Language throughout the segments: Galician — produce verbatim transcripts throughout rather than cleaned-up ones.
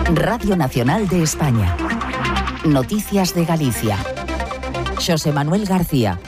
Radio Nacional de España. Noticias de Galicia. Xosé Manuel García.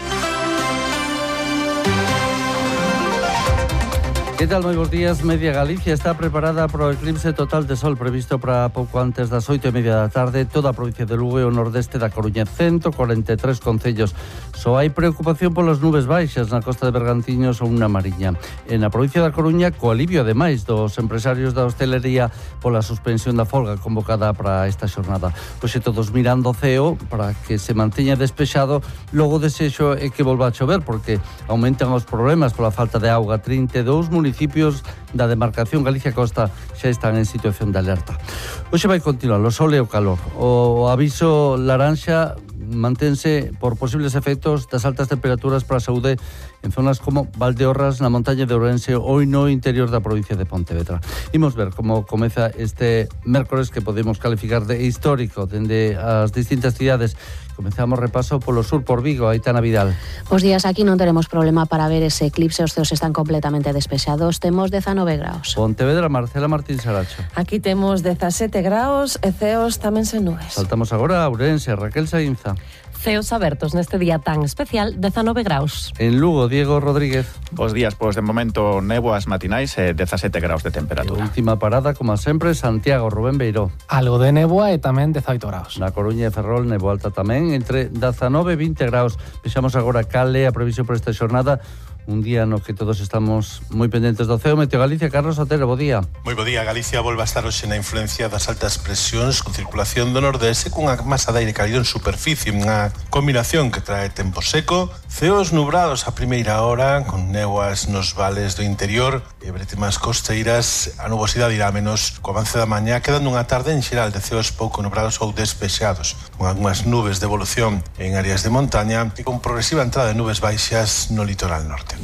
Que tal, moi bons días. Media Galicia está preparada para o eclipse total de sol previsto para pouco antes das oito e media da tarde. Toda a provincia de Lugo e o nordeste da Coruña, ciento cuarenta e tres concellos. Só hai preocupación polas nubes baixas na costa de Bergantiños ou na Mariña. En a provincia da Coruña, co alivio ademais dos empresarios da hostelería pola suspensión da folga convocada para esta xornada. Pois todos mirando o ceo para que se manteña despexado. Logo desexo é que volva a chover porque aumentan os problemas pola falta de auga. trinta e dous municipios municipios da demarcación Galicia Costa xa están en situación de alerta. Hoxe vai continuar o sol e o calor. O aviso laranxa mantense por posibles efectos das altas temperaturas para a saúde en zonas como Valdeorras, na montaña de Ourense ou no interior da provincia de Pontevedra. Imos ver como comeza este mércores que podemos calificar de histórico dende as distintas cidades. Comenzamos repaso polo sur por Vigo, Aitana Vidal. Bos días, aquí non teremos problema para ver ese eclipse, os ceos están completamente despexados, temos dezanove graus. Pontevedra, Marcela Martín Saracho. Aquí temos dezasete graus e ceos tamén sen nubes. Saltamos agora a Ourense, Raquel Sainza. Ceos abertos neste día tan especial, dezanove graus. En Lugo, Diego Rodríguez. Bos días, pois de momento néboas matinais e dezasete graus de temperatura. E última parada, como sempre, Santiago, Rubén Beiró. Algo de néboa e tamén dezaoito graus. Na Coruña e Ferrol, néboa alta tamén, entre dezanove e vinte graus. Vexamos agora cal é a previsión para esta xornada. Un día no que todos estamos moi pendentes do ceo. Meteo Galicia, Carlos Otero, bo día. Moi bo día. Galicia volve a estar hoxe na influencia das altas presións con circulación do nordeste cunha masa de aire cálido en superficie, unha combinación que trae tempo seco, ceos nubrados a primeira hora con néboas nos vales do interior e bretemas costeiras. A nubosidade irá menos co avance da mañá, quedando unha tarde en xeral de ceos pouco nubrados ou despexados, con algunhas nubes de evolución en áreas de montaña e con progresiva entrada de nubes baixas no litoral norte.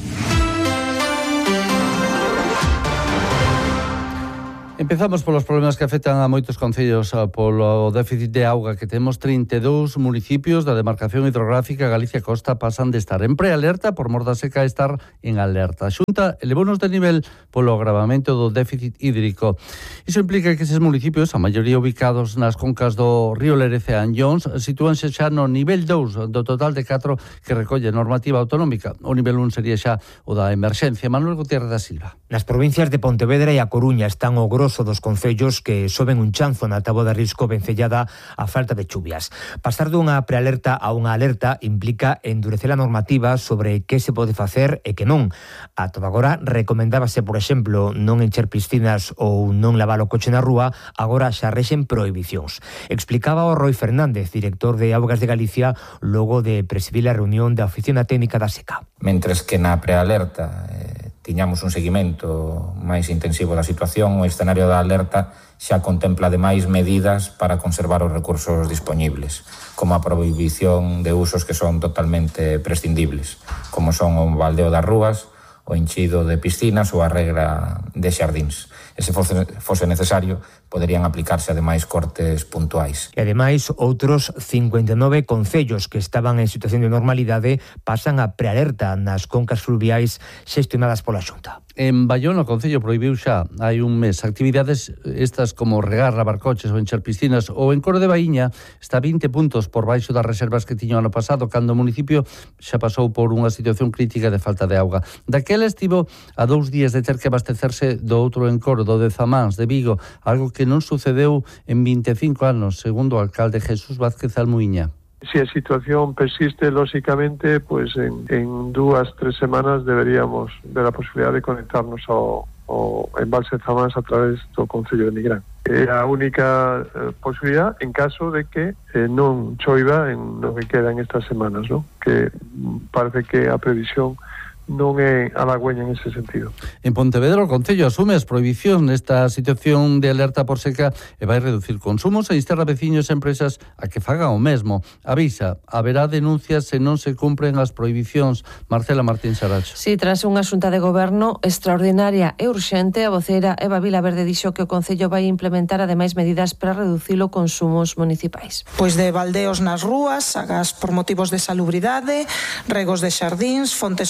Empezamos polos problemas que afectan a moitos concellos polo déficit de auga que temos. trinta e dous municipios da demarcación hidrográfica Galicia Costa pasan de estar en prealerta por mor da seca a estar en alerta. A Xunta elevounos de nivel polo agravamento do déficit hídrico. Iso implica que eses municipios, a maioría ubicados nas concas do río Lerece e Anllóns, sitúanse xa no nivel dous do total de catro que recolle a normativa autonómica. O nivel un sería xa o da emerxencia. Manuel Gutiérrez da Silva. Nas provincias de Pontevedra e A Coruña están o grosso dos concellos que soben un chanzo na táboa de risco vencellada á falta de chuvias. Pasar dunha prealerta a unha alerta implica endurecer a normativa sobre que se pode facer e que non. A todo agora recomendábase, por exemplo, non encher piscinas ou non lavar o coche na rúa, agora xa rexen prohibicións. Explicaba o Roi Fernández, director de Augas de Galicia, logo de presidir a reunión da Oficina Técnica da Seca. Mentres que na prealerta eh, tiñamos un seguimento máis intensivo da situación, o escenario da alerta xa contempla ademais medidas para conservar os recursos dispoñibles, como a prohibición de usos que son totalmente prescindibles, como son o baldeo das rúas, o enchido de piscinas ou a regra de xardíns. E se fose, fose necesario, poderían aplicarse ademais cortes puntuais. E ademais, outros cincuenta e nove concellos que estaban en situación de normalidade pasan a prealerta nas concas fluviais xestionadas pola Xunta. En Bayona, o Concello prohibiu xa hai un mes actividades estas como regar, lavar coches ou encher piscinas, ou en Coro de Baíña está vinte puntos por baixo das reservas que tiño ano pasado, cando o municipio xa pasou por unha situación crítica de falta de auga. Daquela estivo a dous días de ter que abastecerse do outro encoro, do de Zamáns, de Vigo, algo que non sucedeu en vinte e cinco anos, segundo o alcalde Jesús Vázquez Almuíña. Si a situación persiste, lógicamente, pues en, en dúas, tres semanas deberíamos ver a posibilidade de conectarnos ao, ao embalse de Zamáns a través do Concello de Nigrán. É a única eh, posibilidad en caso de que eh, non choiva en lo que quedan estas semanas, ¿no? Que parece que a previsión non é halagüeña en ese sentido. En Pontevedra, o Concello asume as prohibicións nesta situación de alerta por seca e vai reducir consumos e instar a veciños e empresas a que fagan o mesmo. Avisa, haberá denuncias se non se cumpren as prohibicións. Marcela Martín Saracho. Si, tras unha xunta de goberno extraordinaria e urxente, a voceira Eva Vilaverde dixo que o Concello vai implementar ademais medidas para reducir os consumos municipais. Pois de baldeos nas rúas, sagas por motivos de salubridade, regos de xardíns, fontes ornamentales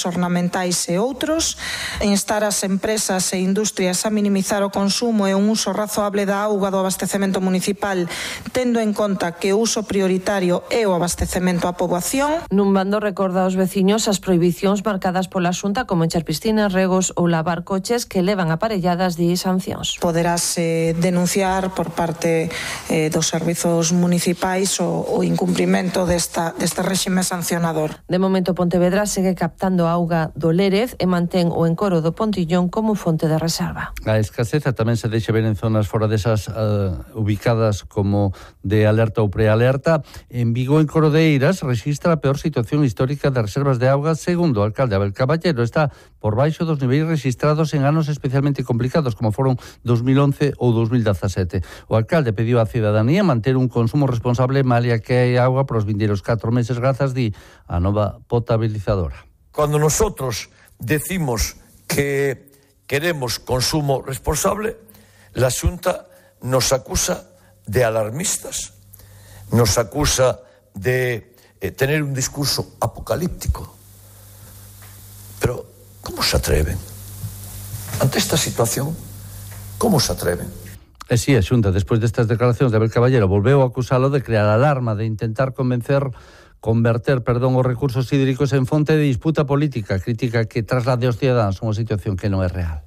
ambientais e outros, instar as empresas e industrias a minimizar o consumo e un uso razoable da auga do abastecemento municipal, tendo en conta que o uso prioritario é o abastecemento á poboación. Nun bando recorda aos veciños as prohibicións marcadas pola Xunta como encher piscinas, regos ou lavar coches que levan aparelladas de sancións. Poderás eh, denunciar por parte eh, dos servizos municipais o, o incumprimento desta, deste réxime sancionador. De momento, Pontevedra segue captando auga do Lérez e mantén o encoro do Pontillón como fonte de reserva. A escaseza tamén se deixa ver en zonas fora desas uh, ubicadas como de alerta ou prealerta. En Vigo, en Corodeiras, registra a peor situación histórica de reservas de auga, segundo o alcalde Abel Caballero. Está por baixo dos niveis registrados en anos especialmente complicados, como foron dos mil once ou dos mil dezasete. O alcalde pediu á cidadanía manter un consumo responsable malia que hai auga para os vindeiros catro meses grazas di a nova potabilizadora. Cuando nosotros decimos que queremos consumo responsable, la Xunta nos acusa de alarmistas, nos acusa de eh, tener un discurso apocalíptico. Pero, ¿cómo se atreven? Ante esta situación, ¿cómo se atreven? E si, a Xunta, despois destas declaracións de Abel Caballero, volveu a acusalo de crear alarma, de intentar convencer, converter, perdón, os recursos hídricos en fonte de disputa política, crítica que traslade aos cidadáns unha situación que non é real.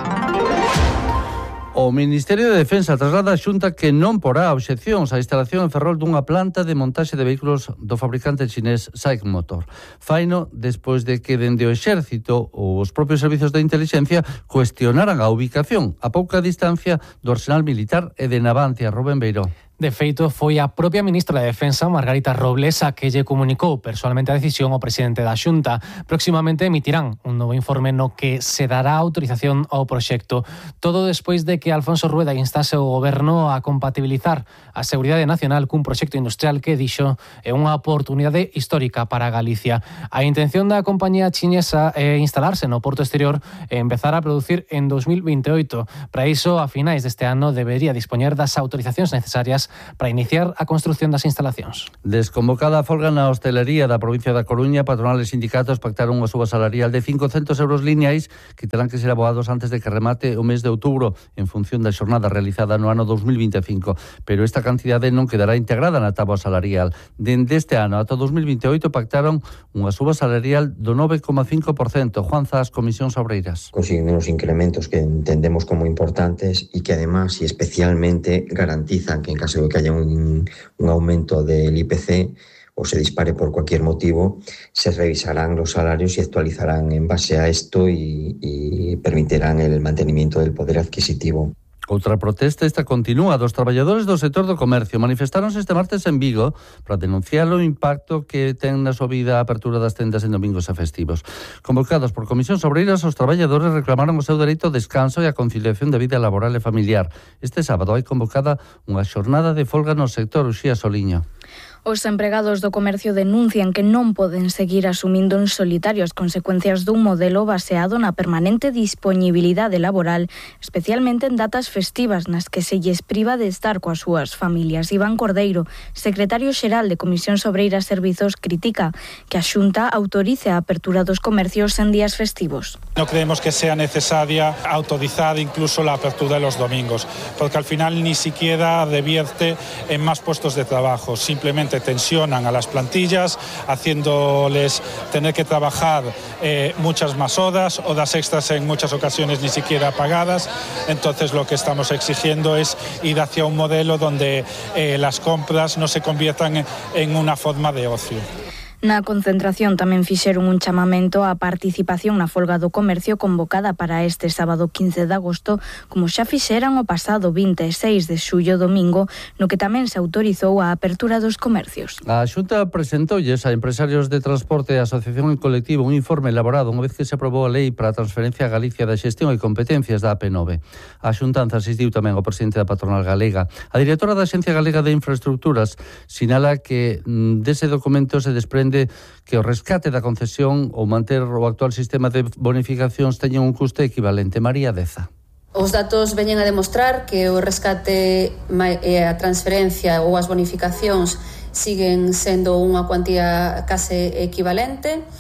O Ministerio de Defensa traslada a Xunta que non porá obxeccións á instalación en Ferrol dunha planta de montaxe de vehículos do fabricante chinés SAIC Motor. Faino despois de que dende o Exército ou os propios servizos de inteligencia cuestionaran a ubicación a pouca distancia do arsenal militar e de Navantia. Rubén Beiró. De feito, foi a propia ministra de Defensa, Margarita Robles, a que lle comunicou personalmente a decisión ao presidente da Xunta. Próximamente emitirán un novo informe no que se dará autorización ao proxecto. Todo despois de que Alfonso Rueda instase o goberno a compatibilizar a seguridade nacional cun proxecto industrial que, dixo, é unha oportunidade histórica para Galicia. A intención da compañía chinesa é instalarse no porto exterior e empezar a producir en dos mil veintioito. Para iso, a finais deste ano, debería dispoñer das autorizacións necesarias para iniciar a construción das instalacións. Desconvocada a folga na hostelería da provincia da Coruña, patronal e sindicatos pactaron unha suba salarial de cincocentos euros lineais que terán que ser abogados antes de que remate o mes de outubro en función da xornada realizada no ano dos mil veinticinco. Pero esta cantidade non quedará integrada na táboa salarial. Dende este ano ata dos mil veintioito pactaron unha suba salarial do nove coma cinco por cento. Juan Zas, Comisións Obreiras. Consiguen unos incrementos que entendemos como importantes y que además y especialmente garantizan que en caso de que haya un, un aumento del I P C o se dispare por cualquier motivo, se revisarán los salarios y actualizarán en base a esto y, y permitirán el mantenimiento del poder adquisitivo. Outra protesta esta continúa dos traballadores do sector do comercio. Manifestáronse este martes en Vigo para denunciar o impacto que ten na súa vida a apertura das tendas en domingos e festivos. Convocados por Comisións Obreiras, os traballadores reclamaron o seu dereito ao descanso e a conciliación de vida laboral e familiar. Este sábado hai convocada unha xornada de folga no sector. Uxía Soliño. Os empregados do comercio denuncian que non poden seguir asumindo en solitario as consecuencias dun modelo baseado na permanente dispoñibilidade laboral, especialmente en datas festivas nas que se lles priva de estar coas súas familias. Iván Cordeiro, secretario xeral de Comisións Obreiras Servizos, critica que a Xunta autorice a apertura dos comercios en días festivos. No creemos que sea necesaria autorizar incluso la apertura de los domingos, porque al final ni siquiera revierte en más puestos de trabajo, simplemente tensionan a las plantillas, haciéndoles tener que trabajar eh, muchas más horas, horas extras en muchas ocasiones ni siquiera pagadas. Entonces lo que estamos exigiendo es ir hacia un modelo donde eh, las compras no se conviertan en, en una forma de ocio. Na concentración tamén fixeron un chamamento á participación na folga do comercio convocada para este sábado quince de agosto, como xa fixeran o pasado vinte e seis de xullo domingo, no que tamén se autorizou a apertura dos comercios. A Xunta presentolles a empresarios de transporte e asociación en colectivo un informe elaborado unha vez que se aprobou a lei para a transferencia a Galicia da xestión e competencias da A P nove. A xuntanza asistiu tamén o presidente da patronal galega. A directora da Axencia Galega de Infraestructuras sinala que dese documento se desprende que o rescate da concesión ou manter o actual sistema de bonificacións teñen un custe equivalente. María Deza. Os datos veñen a demostrar que o rescate e a transferencia ou as bonificacións siguen sendo unha cuantía case equivalente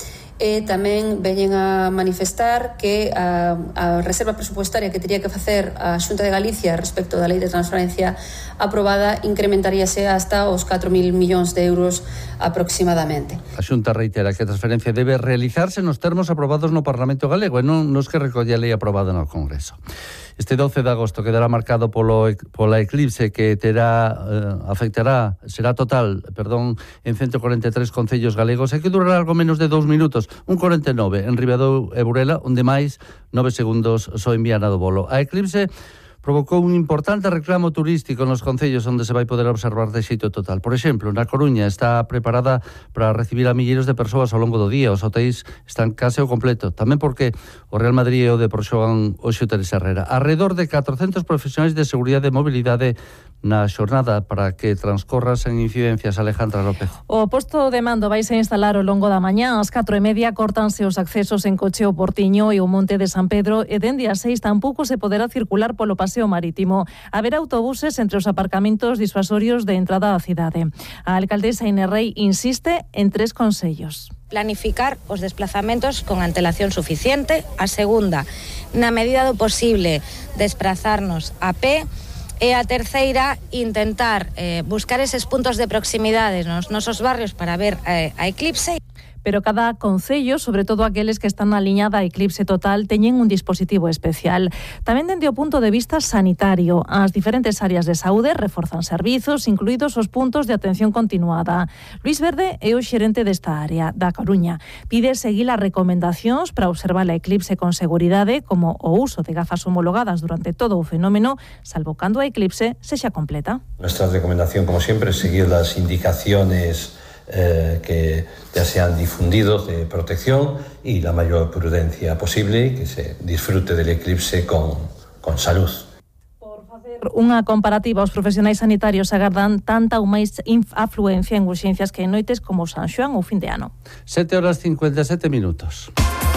e tamén veñen a manifestar que a, a reserva presupuestaria que teria que facer a Xunta de Galicia respecto da Lei de Transparencia aprobada incrementaríase hasta os catro mil millóns de euros aproximadamente. A Xunta reitera que a transferencia debe realizarse nos termos aprobados no Parlamento galego e non nos que recolle a lei aprobada no Congreso. Este doce de agosto quedará marcado polo pola eclipse que terá eh, afectará, será total, perdón, en ciento cuarenta e tres concellos galegos e que durará algo menos de dous minutos, un cuarenta e nove en Ribadou e Burela, onde máis nove segundos só en Viana do Bolo. A eclipse provocou un importante reclamo turístico nos concellos onde se vai poder observar de xeito total. Por exemplo, na Coruña está preparada para recibir a milleiros de persoas ao longo do día. Os hotéis están case ao completo. Tamén porque o Real Madrid e o Depor xogan hoxe o Teresa Herrera. Arredor de catrocentos profesionais de seguridade e mobilidade na xornada para que transcorra sen incidencias. Alejandra López. O posto de mando vaise instalar ao longo da mañá. Ás catro e media cortanse os accesos en coche ao Portiño e o Monte de San Pedro e dende as seis tampouco se poderá circular polo paseo marítimo. Haberá autobuses entre os aparcamentos disuasorios de entrada á cidade. A alcaldesa Inés Rei insiste en tres consellos. Planificar os desplazamentos con antelación suficiente. A segunda, na medida do posible, desprazarnos a pé. E a terceira, intentar eh, buscar eses puntos de proximidade nos nosos barrios para ver eh, a eclipse. Pero cada concello, sobre todo aqueles que están na liña da eclipse total, teñen un dispositivo especial. Tamén dende o punto de vista sanitario, as diferentes áreas de saúde reforzan servizos, incluídos os puntos de atención continuada. Luis Verde é o xerente desta área, da Coruña. Pide seguir as recomendacións para observar a eclipse con seguridade, como o uso de gafas homologadas durante todo o fenómeno, salvo cando a eclipse sexa completa. Nuestra recomendación, como siempre, es seguir las indicaciones Eh, que ya se han difundido de protección y la mayor prudencia posible y que se disfrute del eclipse con, con salud. Por facer unha comparativa, os profesionais sanitarios agardan tanta ou máis afluencia en urxencias que en noites como San Xoán ou fin de ano. sete horas cincuenta e sete minutos.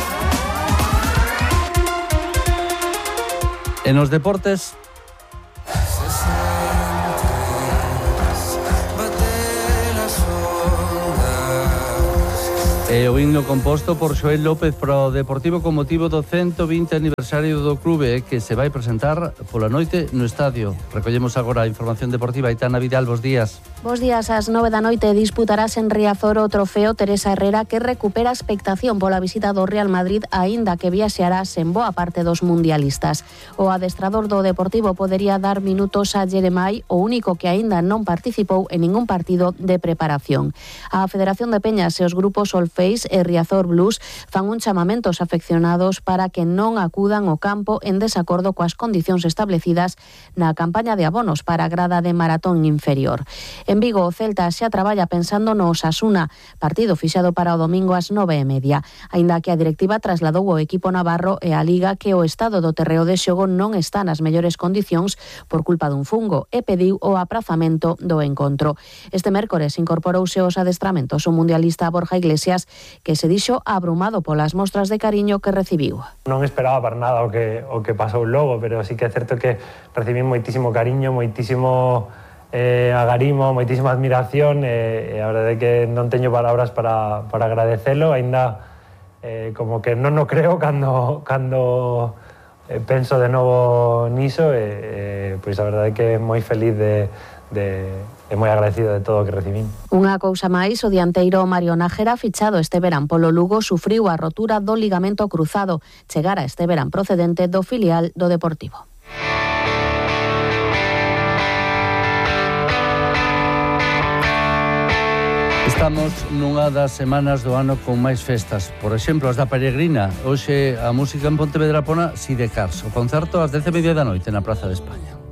En os deportes... E o himno composto por Xoel López para o Deportivo con motivo do ciento vinte aniversario do clube que se vai presentar pola noite no estadio. Recollemos agora a información deportiva. Aitana Vidal, bos días. Bos días, ás nove da noite disputarás en Riazor o trofeo Teresa Herrera que recupera a expectación pola visita do Real Madrid aínda que viaxará sen boa parte dos mundialistas. O adestrador do Deportivo podería dar minutos a Jeremai, o único que aínda non participou en ningún partido de preparación. A Federación de Peñas e os grupos Solfeis e Riazor Blues fan un chamamento aos afeccionados para que non acudan ao campo en desacordo coas condicións establecidas na campaña de abonos para a grada de maratón inferior. En Vigo, o Celta xa traballa pensando no Osasuna, partido fixado para o domingo ás nove e media, aínda que a directiva trasladou ao equipo navarro e a Liga que o estado do terreo de xogo non está nas mellores condicións por culpa dun fungo e pediu o aprazamento do encontro. Este mércores incorporouse aos adestramentos o mundialista Borja Iglesias, que se dixo abrumado polas mostras de cariño que recibiu. Non esperaba para nada o que, o que pasou logo, pero sí que é certo que recibí moitísimo cariño, moitísimo eh, agarimo, moitísima admiración e, e a verdade é que non teño palabras para, para agradecelo, aínda eh, como que non o creo cando, cando eh, penso de novo niso e eh, pois a verdade é que moi feliz de, de e moi agradecido de todo o que recibín. Unha cousa máis, o dianteiro Mario Nájera, fichado este verán polo Lugo, sufriu a rotura do ligamento cruzado. Chegara este verán procedente do filial do Deportivo. Estamos nunha das semanas do ano con máis festas. Por exemplo, as da Peregrina. Hoxe a música en Pontevedra pona Sidecars. O concerto ás dez e media da noite na Praza de España.